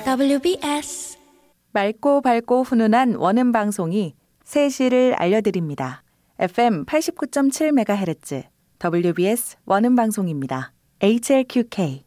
WBS 맑고 밝고 훈훈한 원음 방송이 3시를 알려드립니다. FM 89.7MHz WBS 원음 방송입니다. HLQK